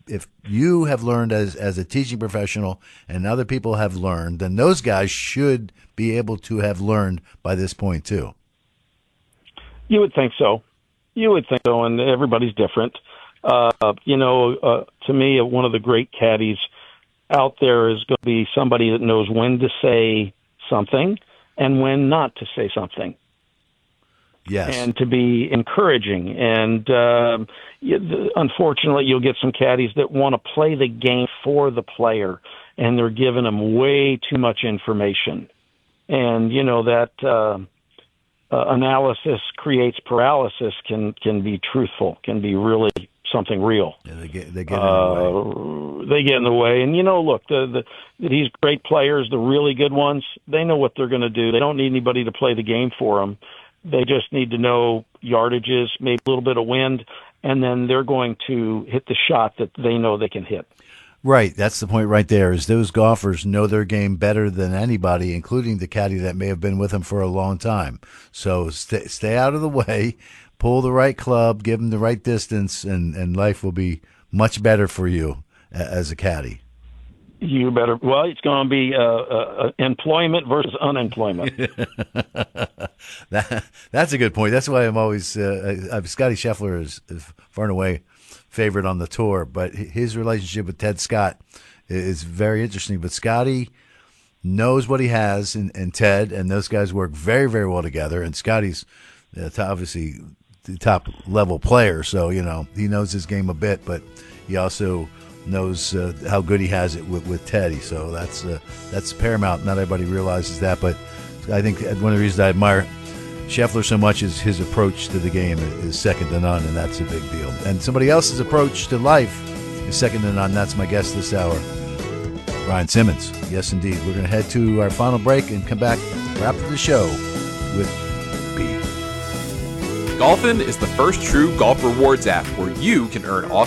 if you have learned as a teaching professional and other people have learned, then those guys should be able to have learned by this point too. You would think so. And everybody's different. To me, one of the great caddies out there is going to be somebody that knows when to say something and when not to say something. Yes. And to be encouraging. And unfortunately, you'll get some caddies that want to play the game for the player, and they're giving them way too much information. And, that analysis creates paralysis can be truthful, can be really something real. Yeah, they get in the way. They get in the way. And, look, these great players, the really good ones, they know what they're going to do. They don't need anybody to play the game for them. They just need to know yardages, maybe a little bit of wind, and then they're going to hit the shot that they know they can hit. Right. That's the point right there, is those golfers know their game better than anybody, including the caddy that may have been with them for a long time. So stay out of the way, pull the right club, give them the right distance, and life will be much better for you as a caddy. You better. Well, it's going to be employment versus unemployment. That's a good point. That's why I'm always Scotty Scheffler is far and away favorite on the tour, but his relationship with Ted Scott is very interesting. But Scotty knows what he has in Ted, and those guys work very, very well together. And Scotty's obviously the top level player, so he knows his game a bit, but he also knows how good he has it with Teddy. So that's paramount. Not everybody realizes that, but I think one of the reasons I admire Scheffler so much is his approach to the game is second to none, and that's a big deal. And somebody else's approach to life is second to none. That's my guest this hour, Brian Simmons. Yes, indeed. We're going to head to our final break and come back, wrap up the show with B. Golfin is the first true golf rewards app where you can earn awesome